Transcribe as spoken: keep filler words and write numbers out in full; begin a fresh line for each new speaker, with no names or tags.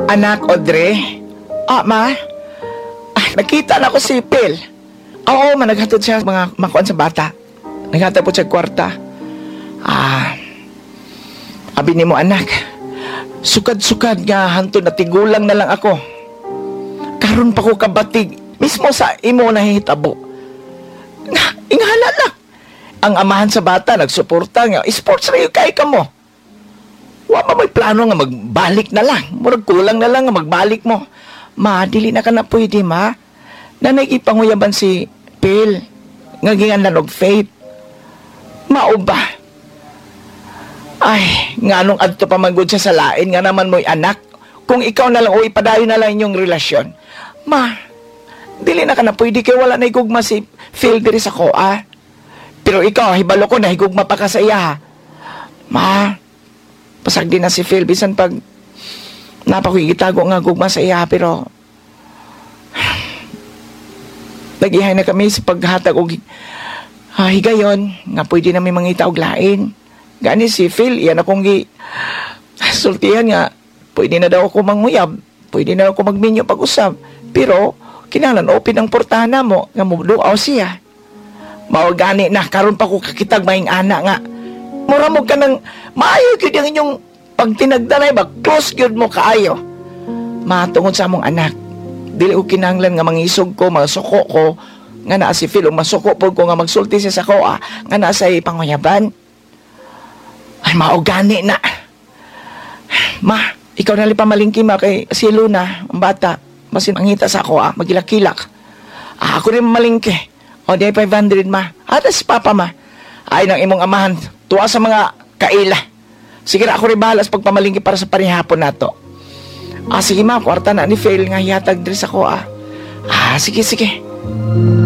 Anak, Audrey? Ah, ma? Ah, nakita na ko si Phil. Oo, man, naghatod siya mga makuan sa bata. Naghatod po siya kwarta. Ah, abi ni mo, anak. Sukad-sukad nga, hanto na tigulang na lang ako. Karon pa ko kabatig, mismo sa imo na hitabo. Nga, inghala lang. Ang amahan sa bata, nagsuporta nga, sports rin kay ka mo. Wa pa may plano nga magbalik na lang. Murag kulang na lang nga magbalik mo. Ma, dili na ka na pwede, ma. Nanay ipanguyaban si Phil. Nga gingan og faith. Mao ba? Ay, nga nung adto pa manggod siya sa lain, nga naman mo'y anak. Kung ikaw na lang o ipadayo na lang inyong relasyon. Ma, dili na ka na pwede kay wala na higugma si Phil diri sa ko, ah. Pero ikaw, hibalo ko na higugma pa ka sa iya, ha. Ma, pasag din na si Phil, bisan pag napakigitago nga gugma sa iya, pero nagihay na kami sa paghatag og ah, higayon, nga pwede na may mangita og lain. Gani si Phil, iyan akong gi sultihan nga, pwede na daw ako manguyab, pwede na ako magminyo pag-usap, pero kinahanglan open ang portana mo, nga muduaw siya. Mao gani na, karon pa ko kakitag maing ana nga, mura mo ka ng maayo gyud ang inyong pagtinagdanay ba, close gyud mo kaayo. Matungod sa among anak, dili ko kinahanglan nga mangisog ko, masuko ko, nga naa si Phil, o masuko po ko nga magsulti siya sa ko, ah, nga naa sa panguyaban. Ay, mao gani na. Ma, ikaw na li pamalingki ma kay si Luna, ang bata, masin mangita sa ako, ah, magilak-kilak. Ah, ako rin mamalingki. O, di five hundred ma. Atas papa ma. Ay, nang imong amahan, tuwa sa mga kaila. Sige na ako rin bahalas pagpamalingki para sa parihapon nato. Ah, sige ma, kwarta na ni Phil nga hihatag dres ako, ah. Ah, sige, sige.